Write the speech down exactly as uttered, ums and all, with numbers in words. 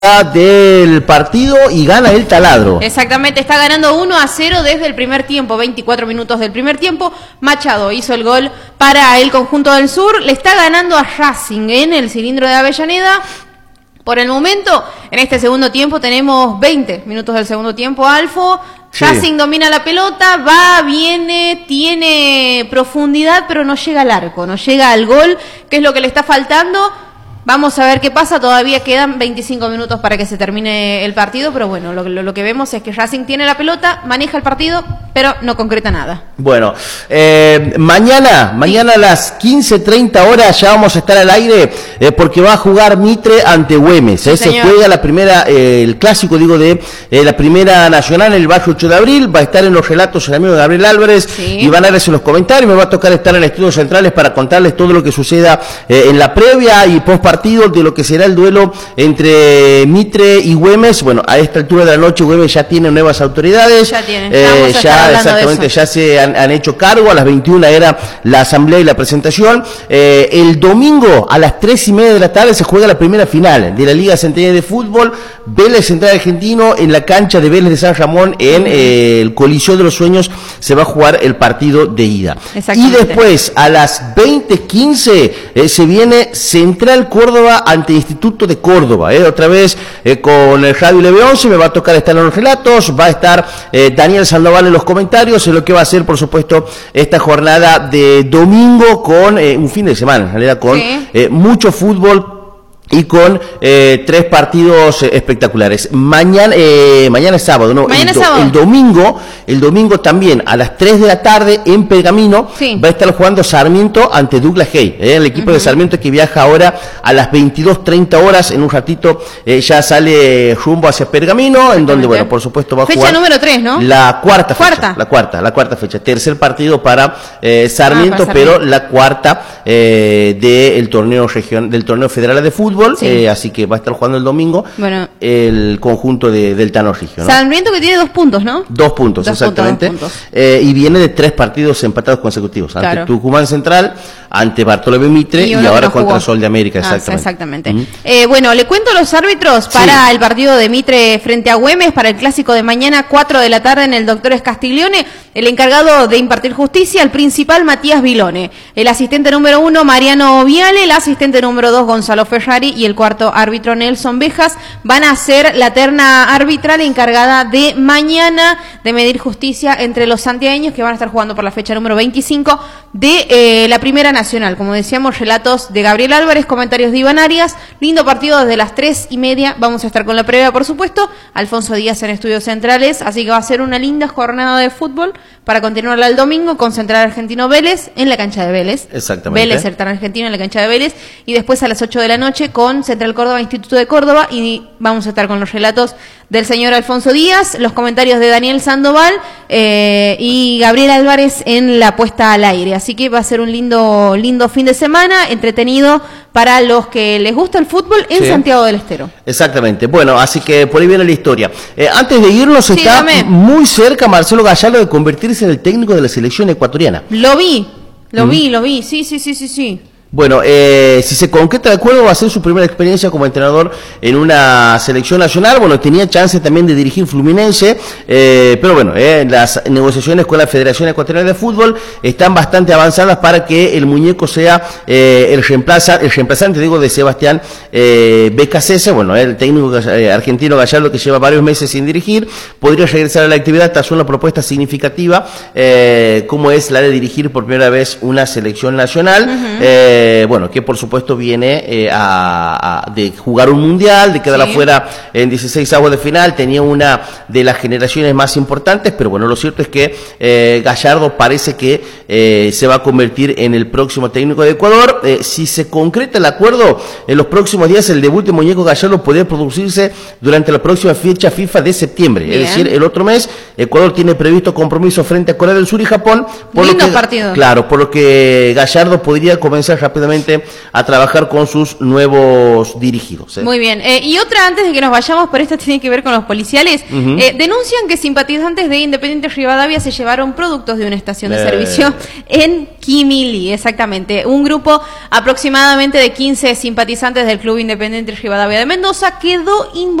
del partido y gana el Taladro. Exactamente, está ganando uno a cero desde el primer tiempo, veinticuatro minutos del primer tiempo. Machado hizo el gol para el conjunto del sur, le está ganando a Racing en el cilindro de Avellaneda. Por el momento, en este segundo tiempo tenemos veinte minutos del segundo tiempo, Alfo. Sí. Racing domina la pelota, va, viene, tiene profundidad, pero no llega al arco, no llega al gol, que es lo que le está faltando. Vamos a ver qué pasa, todavía quedan veinticinco minutos para que se termine el partido, pero bueno, lo, lo, lo que vemos es que Racing tiene la pelota, maneja el partido, pero no concreta nada. Bueno, eh, mañana, mañana a las quince treinta horas ya vamos a estar al aire, eh, porque va a jugar Mitre ante Güemes. Sí, se juega la primera, eh, el clásico, digo, de eh, la primera nacional en el barrio ocho de abril, va a estar en los relatos el amigo Gabriel Álvarez, sí, y van a darse los comentarios, me va a tocar estar en Estudios Centrales para contarles todo lo que suceda eh, en la previa y post partido de lo que será el duelo entre Mitre y Güemes. Bueno, a esta altura de la noche Güemes ya tiene nuevas autoridades. Ya tiene. Eh, ya exactamente, ya se han, han hecho cargo. A las veintiuna era la asamblea y la presentación. Eh, el domingo a las tres y media de la tarde se juega la primera final de la Liga Centenaria de Fútbol. Vélez Central Argentino en la cancha de Vélez de San Ramón, en eh, el Coliseo de los Sueños se va a jugar el partido de ida. Y después a las veinte quince eh, se viene Central Córdoba ante Instituto de Córdoba, eh, otra vez eh, con el Radio Leve once, me va a tocar estar en los relatos, va a estar eh, Daniel Sandoval en los comentarios, es lo que va a ser, por supuesto, esta jornada de domingo con eh, un fin de semana, en realidad, con sí. eh, mucho fútbol y con eh, tres partidos eh, espectaculares. Mañana, eh, mañana es sábado, ¿no? Mañana el, do, es sábado. El domingo, el domingo también a las tres de la tarde en Pergamino, sí, va a estar jugando Sarmiento ante Douglas Hay, eh, el equipo uh-huh. de Sarmiento que viaja ahora a las veintidós treinta horas, en un ratito eh, ya sale rumbo hacia Pergamino, en donde, bueno, por supuesto va a fecha jugar. Fecha número tres, ¿no? La cuarta, cuarta fecha. La cuarta, la cuarta fecha. Tercer partido para eh, Sarmiento, ah, para Sarmiento, pero la cuarta eh, del torneo regional, del torneo federal de fútbol. Sí. Eh, así que va a estar jugando el domingo, bueno, el conjunto de, del Tano Regio, ¿no? Sarmiento que tiene dos puntos, ¿no? Dos puntos, dos exactamente. Puntos, dos puntos. Eh, y viene de tres partidos empatados consecutivos. Ante claro. Tucumán Central, ante Bartolomé Mitre y, y ahora no contra jugó. Sol de América, exactamente. Ah, exactamente. Uh-huh. eh, bueno, le cuento los árbitros para sí. el partido de Mitre frente a Güemes, para el clásico de mañana, cuatro de la tarde en el Doctores Castiglione. El encargado de impartir justicia, el principal Matías Vilone. El asistente número uno, Mariano Viale. El asistente número dos, Gonzalo Ferrari. Y el cuarto árbitro, Nelson Bejas. Van a ser la terna arbitral encargada de mañana de medir justicia entre los santiagueños que van a estar jugando por la fecha número veinticinco de eh, la Primera Nacional. Como decíamos, relatos de Gabriel Álvarez, comentarios de Iván Arias. Lindo partido desde las tres y media. Vamos a estar con la previa, por supuesto. Alfonso Díaz en Estudios Centrales. Así que va a ser una linda jornada de fútbol para continuarla el domingo con Central Argentino Vélez en la cancha de Vélez. Exactamente. Vélez, Central Argentino en la cancha de Vélez. Y después a las ocho de la noche con Central Córdoba, Instituto de Córdoba. Y vamos a estar con los relatos del señor Alfonso Díaz, los comentarios de Daniel Sandoval eh, y Gabriel Álvarez en la puesta al aire. Así que va a ser un lindo, lindo fin de semana, entretenido para los que les gusta el fútbol en sí. Santiago del Estero. Exactamente. Bueno, así que por ahí viene la historia. Eh, antes de irnos, sí, está dame. muy cerca Marcelo Gallardo de convertirse en el técnico de la selección ecuatoriana. Lo vi, lo ¿Mm? vi, lo vi. Sí, sí, sí, sí, sí. Bueno, eh, si se concreta de acuerdo, va a ser su primera experiencia como entrenador en una selección nacional. Bueno, tenía chance también de dirigir Fluminense, eh, pero bueno, eh, las negociaciones con la Federación Ecuatoriana de Fútbol están bastante avanzadas para que el muñeco sea eh, el, reemplaza, el reemplazante, digo, de Sebastián eh, Becasese. Bueno, el técnico eh, argentino Gallardo, que lleva varios meses sin dirigir, podría regresar a la actividad tras una propuesta significativa, eh, como es la de dirigir por primera vez una selección nacional. Uh-huh. eh, Eh, bueno, que por supuesto viene eh, a, a, de jugar un mundial, de quedar sí. afuera en dieciséis avos de final, tenía una de las generaciones más importantes, pero bueno, lo cierto es que eh, Gallardo parece que eh, se va a convertir en el próximo técnico de Ecuador. Eh, si se concreta el acuerdo, en los próximos días el debut de Muñeco Gallardo podría producirse durante la próxima fecha FIFA de septiembre, bien. Es decir, el otro mes. Ecuador tiene previsto compromiso frente a Corea del Sur y Japón, por Lindo lo que, partido. Claro, por lo que Gallardo podría comenzar rápidamente a trabajar con sus nuevos dirigidos. ¿eh? Muy bien. Eh, y otra antes de que nos vayamos, pero esto tiene que ver con los policiales, uh-huh. eh, denuncian que simpatizantes de Independiente Rivadavia se llevaron productos de una estación de eh. servicio en Quimili, exactamente. Un grupo aproximadamente de quince simpatizantes del Club Independiente Rivadavia de Mendoza quedó involucrado